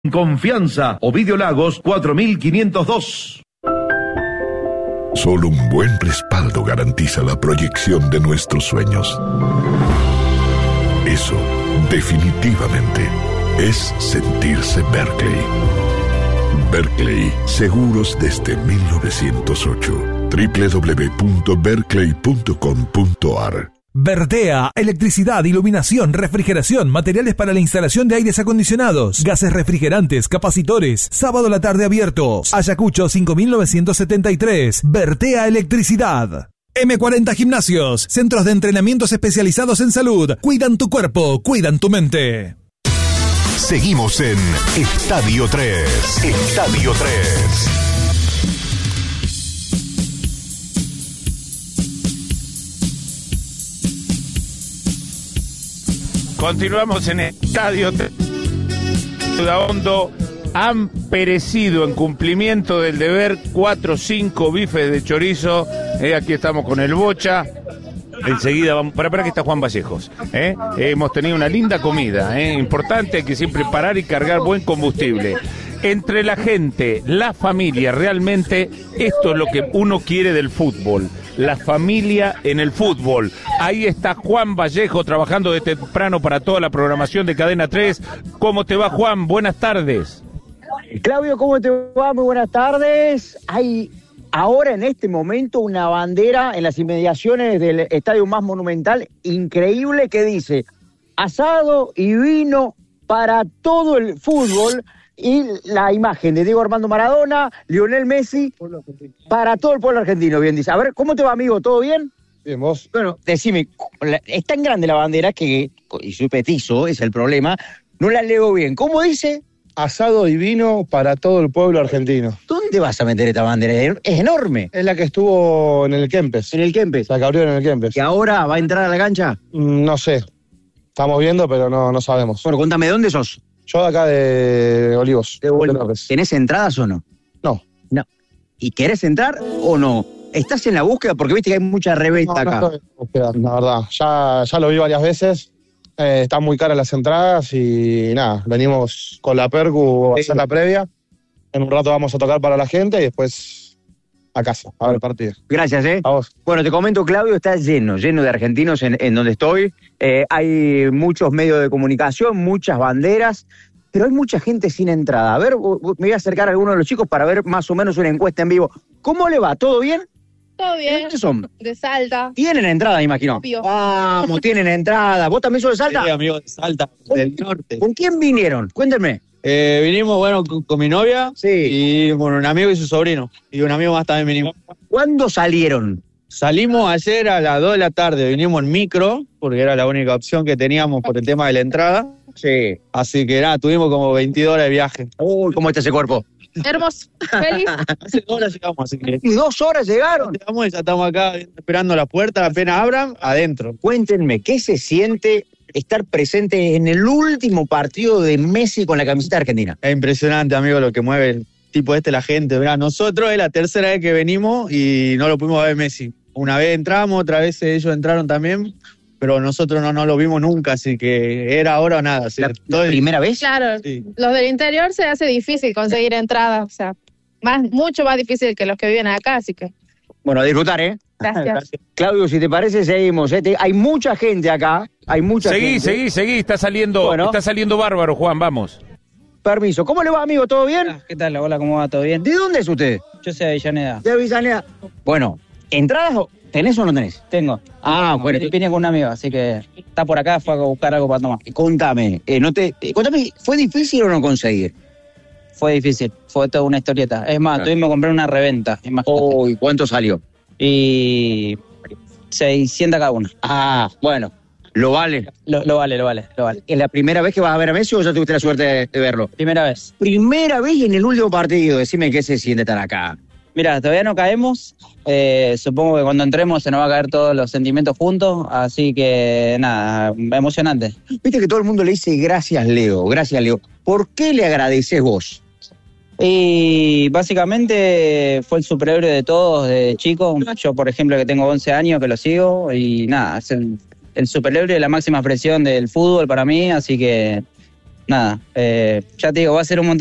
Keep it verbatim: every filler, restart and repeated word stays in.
Confianza, Ovidio Lagos, cuatro mil quinientos dos. Solo un buen respaldo garantiza la proyección de nuestros sueños. Eso, definitivamente, es sentirse Berkeley. Berkeley, seguros desde mil novecientos ocho. doble u doble u doble u punto berkeley punto com punto a r. Vertea, electricidad, iluminación, refrigeración, materiales para la instalación de aires acondicionados, gases refrigerantes, capacitores, sábado a la tarde abiertos. Ayacucho cinco mil novecientos setenta y tres, Vertea Electricidad. eme cuarenta Gimnasios, centros de entrenamientos especializados en salud, cuidan tu cuerpo, cuidan tu mente. Seguimos en Estadio tres. Estadio tres. Continuamos en Estadio Hondo. Han perecido en cumplimiento del deber cuatro o cinco bifes de chorizo. Eh, aquí estamos con el Bocha. Enseguida vamos. Para, para que está Juan Vallejos. Eh. Eh, hemos tenido una linda comida. Eh. Importante, hay que siempre parar y cargar buen combustible. Entre la gente, la familia, realmente esto es lo que uno quiere del fútbol. La familia en el fútbol. Ahí está Juan Vallejo trabajando de temprano para toda la programación de Cadena tres. ¿Cómo te va, Juan? Buenas tardes. Claudio, ¿cómo te va? Muy buenas tardes. Hay ahora en este momento una bandera en las inmediaciones del estadio más monumental, increíble, que dice asado y vino para todo el fútbol. Y la imagen de Diego Armando Maradona, Lionel Messi, para todo el pueblo argentino, bien dice. A ver, ¿cómo te va, amigo? ¿Todo bien? Bien, vos. Bueno, decime, es tan grande la bandera que, y soy petizo, es el problema, no la leo bien. ¿Cómo dice? Asado y vino para todo el pueblo argentino. ¿Dónde vas a meter esta bandera? Es enorme. Es la que estuvo en el Kempes. ¿En el Kempes? La que abrió en el Kempes. ¿Y ahora va a entrar a la cancha? Mm, no sé. Estamos viendo, pero no, no sabemos. Bueno, contame, ¿de dónde sos? Yo de acá de Olivos. De Olivos. ¿Tenés entradas o no? No. No. ¿Y querés entrar o no? ¿Estás en la búsqueda? Porque viste que hay mucha reventa no, acá. No estoy en la búsqueda, la verdad. Ya, ya lo vi varias veces. Eh, están muy caras las entradas y nada, venimos con la Percu a hacer la previa. En un rato vamos a tocar para la gente y después a casa, a ver el partido. Gracias, ¿eh? A vos. Bueno, te comento, Claudio, está lleno, lleno de argentinos en, en donde estoy. Eh, hay muchos medios de comunicación, muchas banderas, pero hay mucha gente sin entrada. A ver, me voy a acercar a alguno de los chicos para ver más o menos una encuesta en vivo. ¿Cómo le va? ¿Todo bien? Todo bien. ¿De dónde son? De Salta. Tienen entrada, imagino. Obvio. Vamos, tienen entrada. ¿Vos también sos de Salta? Sí, amigo de Salta, del norte. ¿Con quién vinieron? Cuéntenme. Eh, vinimos, bueno, con, con mi novia. Sí. Y con un amigo y su sobrino. Y un amigo más también vinimos. ¿Cuándo salieron? Salimos ayer a las dos de la tarde. Vinimos en micro, porque era la única opción que teníamos por el tema de la entrada. Sí. Así que nada, tuvimos como veintidós horas de viaje. Uy, ¿cómo está ese cuerpo? Hermoso. Feliz. Hace dos horas llegamos, así que... ¿Y dos horas llegaron? Llegamos y ya estamos acá esperando la puerta, apenas abran, adentro. Cuéntenme, ¿qué se siente estar presente en el último partido de Messi con la camiseta argentina? Es impresionante, amigo, lo que mueve el tipo este, la gente. Mirá, nosotros es la tercera vez que venimos y no lo pudimos ver Messi. Una vez entramos, otra vez ellos entraron también, pero nosotros no, no lo vimos nunca, así que era ahora o nada. ¿Sí? ¿La, la primera vez? Claro, sí. Los del interior se hace difícil conseguir entradas, o sea, más, mucho más difícil que los que viven acá, así que... Bueno, a disfrutar, ¿eh? Gracias. Gracias. Claudio, si te parece, seguimos. ¿eh? Hay mucha gente acá, hay mucha Seguí, gente. seguí, seguí, está saliendo, Bueno. está saliendo bárbaro, Juan, vamos. Permiso. ¿Cómo le va, amigo? ¿Todo bien? ¿Qué tal? Hola, ¿cómo va? ¿Todo bien? ¿De dónde es usted? Yo soy de Avellaneda. De Avellaneda. Bueno, ¿entradas tenés o no tenés? Tengo. Ah, bueno. Vine vine con un amigo, así que está por acá, fue a buscar algo para tomar. Contame, eh, no te, eh, contame, ¿fue difícil o no conseguir? Fue difícil, fue toda una historieta. Es más, Claro. tuvimos que comprar una reventa, imagínate. Oh, ¿y cuánto salió? Y seiscientos cada uno. Ah, bueno, lo vale. Lo, lo vale, lo vale, lo vale. ¿Es la primera vez que vas a ver a Messi o ya tuviste la suerte de, de verlo? Primera vez. Primera vez y en el último partido. Decime qué se siente estar acá. Mira, todavía no caemos. Eh, supongo que cuando entremos se nos va a caer todos los sentimientos juntos. Así que, nada, emocionante. Viste que todo el mundo le dice gracias, Leo, gracias, Leo. ¿Por qué le agradeces vos? Y básicamente fue el superhéroe de todos, de chicos. Yo, por ejemplo, que tengo once años, que lo sigo. Y nada, es el, el superhéroe de la máxima expresión del fútbol para mí. Así que, nada, eh, ya te digo, va a ser un montón